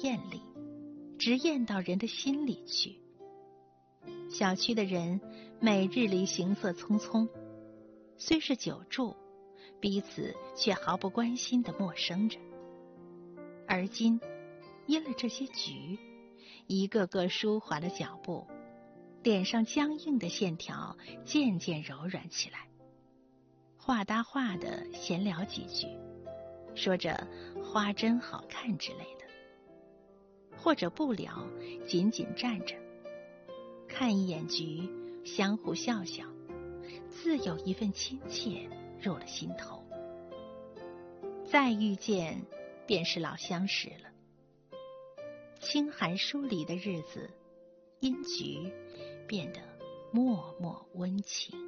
艳丽，直艳到人的心里去。小区的人每日里行色匆匆，虽是久住，彼此却毫不关心地陌生着。而今因了这些局，一个个舒缓了脚步，脸上僵硬的线条渐渐柔软起来，话搭话的闲聊几句，说着花真好看之类的，或者不聊，紧紧站着，看一眼局，相互笑笑，自有一份亲切入了心头。再遇见，便是老相识了。清寒疏离的日子，因局变得默默温情。